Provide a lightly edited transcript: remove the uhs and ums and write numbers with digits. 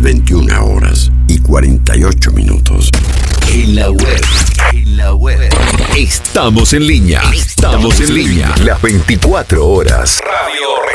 21:48. En la web. Estamos en línea. Las 24 horas. Radio